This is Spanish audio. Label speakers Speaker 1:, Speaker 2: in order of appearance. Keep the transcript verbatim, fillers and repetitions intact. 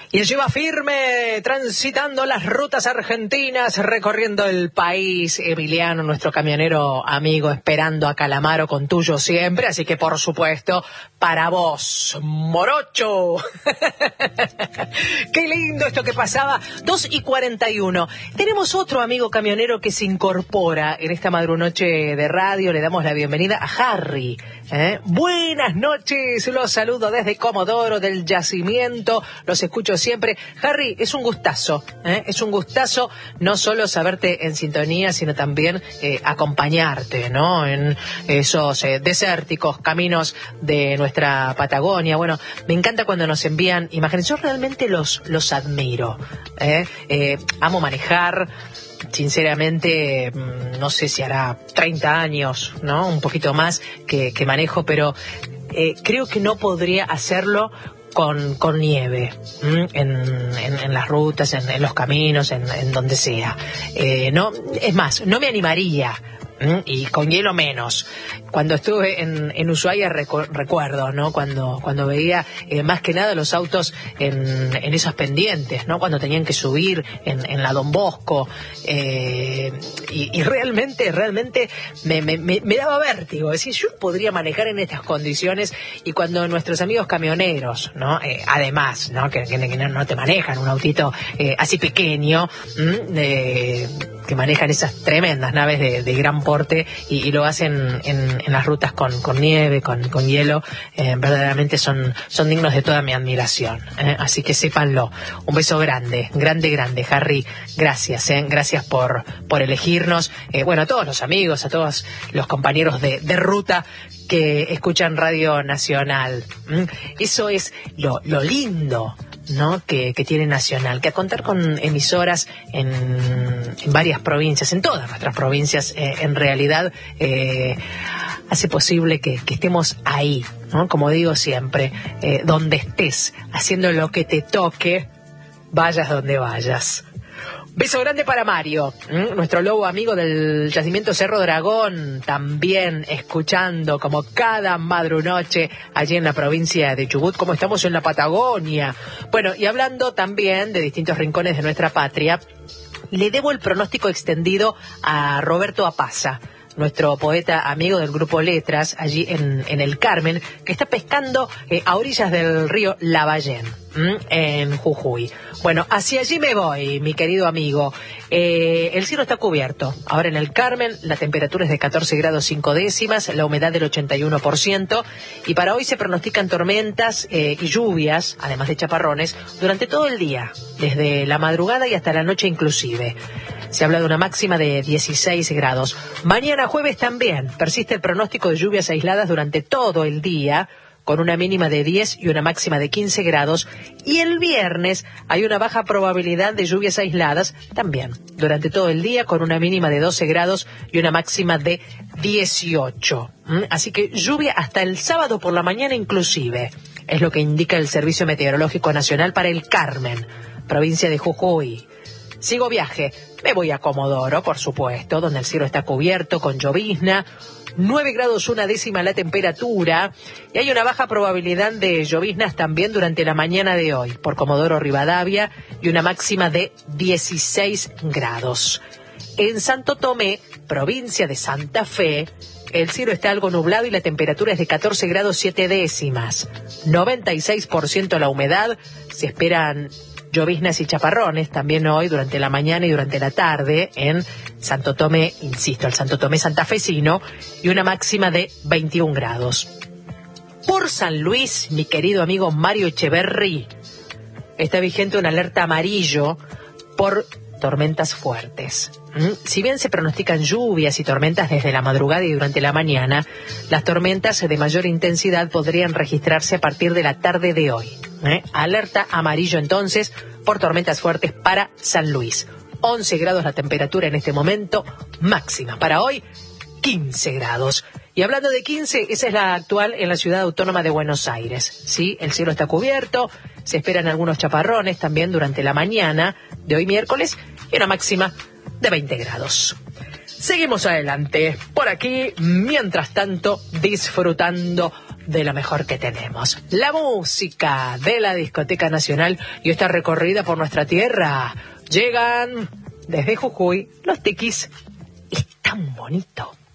Speaker 1: Y lleva firme, transitando las rutas argentinas, recorriendo el país. Emiliano, nuestro camionero amigo, esperando a Calamaro con tuyo siempre. Así que, por supuesto, para vos, morocho. Qué lindo esto que pasaba. dos y cuarenta y uno. Tenemos otro amigo camionero que se incorpora en esta madrunoche de radio. Le damos la bienvenida a Harry. ¿Eh? Buenas noches, los saludo desde Comodoro, del Yacimiento, los escucho siempre. Harry, es un gustazo, ¿eh? es un gustazo no solo saberte en sintonía, sino también eh, acompañarte, ¿no? En esos eh, desérticos caminos de nuestra Patagonia. Bueno, me encanta cuando nos envían imágenes, yo realmente los, los admiro, ¿eh? Eh, amo manejar. Sinceramente, no sé si hará treinta años, ¿no? Un poquito más que, que manejo, pero eh, creo que no podría hacerlo con, con nieve, en, en, en las rutas, en, en los caminos, en, en donde sea. Eh, no, es más, no me animaría. Y con hielo menos. Cuando estuve en, en Ushuaia recu- recuerdo, ¿no? Cuando cuando veía eh, más que nada los autos en, en esas pendientes, ¿no? Cuando tenían que subir en, en la Don Bosco, eh, y, y realmente, realmente me, me, me, me daba vértigo. Es decir, yo podría manejar en estas condiciones. Y cuando nuestros amigos camioneros, ¿no? Eh, además, ¿no? Que, que, que no te manejan un autito eh, así pequeño, eh, que manejan esas tremendas naves de, de gran porte y, y lo hacen en, en las rutas con, con nieve, con, con hielo, eh, verdaderamente son, son dignos de toda mi admiración, eh, así que sépanlo. Un beso grande, grande, grande, Harry, gracias, eh, gracias por, por elegirnos, eh, bueno, a todos los amigos, a todos los compañeros de, de ruta que escuchan Radio Nacional. ¿Mm? Eso es lo, lo lindo, ¿no? que, que tiene Nacional, que a contar con emisoras en, en varias provincias, en todas nuestras provincias, eh, en realidad eh, hace posible que, que estemos ahí, ¿no? Como digo siempre, eh, donde estés, haciendo lo que te toque, vayas donde vayas. Beso grande para Mario, ¿eh? nuestro lobo amigo del Yacimiento Cerro Dragón, también escuchando como cada madrunoche allí en la provincia de Chubut, como estamos en la Patagonia. Bueno, y hablando también de distintos rincones de nuestra patria, le debo el pronóstico extendido a Roberto Apaza, nuestro poeta amigo del Grupo Letras, allí en, en el Carmen, que está pescando eh, a orillas del río Lavallén, ¿m? en Jujuy. Bueno, hacia allí me voy, mi querido amigo. Eh, el cielo está cubierto. Ahora en el Carmen, la temperatura es de catorce grados cinco décimas, la humedad del ochenta y uno por ciento, y para hoy se pronostican tormentas eh, y lluvias, además de chaparrones, durante todo el día, desde la madrugada y hasta la noche inclusive. Se habla de una máxima de dieciséis grados. Mañana jueves también persiste el pronóstico de lluvias aisladas durante todo el día, con una mínima de diez y una máxima de quince grados. Y el viernes hay una baja probabilidad de lluvias aisladas también, durante todo el día, con una mínima de doce grados y una máxima de dieciocho. ¿Mm? Así que lluvia hasta el sábado por la mañana inclusive. Es lo que indica el Servicio Meteorológico Nacional para el Carmen, provincia de Jujuy. Sigo viaje, me voy a Comodoro, por supuesto, donde el cielo está cubierto con llovizna, nueve grados una décima la temperatura, y hay una baja probabilidad de lloviznas también durante la mañana de hoy, por Comodoro Rivadavia, y una máxima de dieciséis grados. En Santo Tomé, provincia de Santa Fe, el cielo está algo nublado y la temperatura es de catorce grados siete décimas, noventa y seis por ciento la humedad, se esperan lloviznas y chaparrones también hoy durante la mañana y durante la tarde en Santo Tomé, insisto, el Santo Tomé santafesino, y una máxima de veintiún grados. Por San Luis, mi querido amigo Mario Echeverry, está vigente una alerta amarillo por tormentas fuertes. ¿Mm? Si bien se pronostican lluvias y tormentas desde la madrugada y durante la mañana, las tormentas de mayor intensidad podrían registrarse a partir de la tarde de hoy. ¿Eh? Alerta amarillo entonces por tormentas fuertes para San Luis. once grados la temperatura en este momento, máxima para hoy quince grados. Y hablando de quince, esa es la actual en la ciudad autónoma de Buenos Aires. Sí, el cielo está cubierto, se esperan algunos chaparrones también durante la mañana de hoy miércoles y una máxima de veinte grados. Seguimos adelante, por aquí, mientras tanto, disfrutando de lo mejor que tenemos. La música de la Discoteca Nacional y esta recorrida por nuestra tierra. Llegan desde Jujuy los Tiquis. Es tan bonito.